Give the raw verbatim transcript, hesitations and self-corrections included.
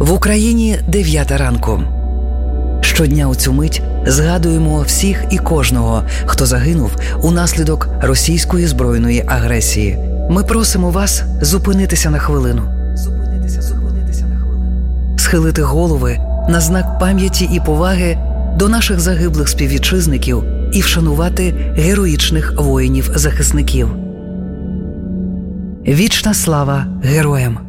В Україні дев'ята ранку. Щодня у цю мить згадуємо всіх і кожного, хто загинув унаслідок російської збройної агресії. Ми просимо вас зупинитися на хвилину. Зупинитися, зупинитися на хвилину. Схилити голови на знак пам'яті і поваги до наших загиблих співвітчизників і вшанувати героїчних воїнів-захисників. Вічна слава героям!